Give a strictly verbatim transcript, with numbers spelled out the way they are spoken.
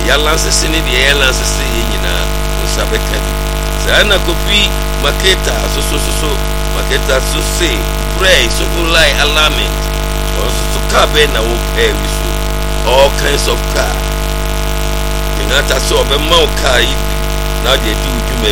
Yalances in the airlances in Sabekadi. Sana Kofi Maketa, so so so so, Maketa so say, pray, so go lie, alarming. Also to cabin, I will pay with you. All kinds of car. In that I saw a mouth car, now they do you may